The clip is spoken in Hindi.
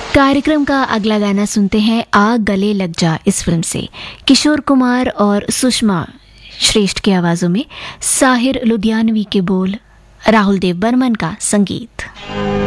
कार्यक्रम का अगला गाना सुनते हैं आ गले लग जा इस फिल्म से। किशोर कुमार और सुषमा श्रेष्ठ की आवाज़ों में, साहिर लुधियानवी के बोल, राहुल देव बर्मन का संगीत।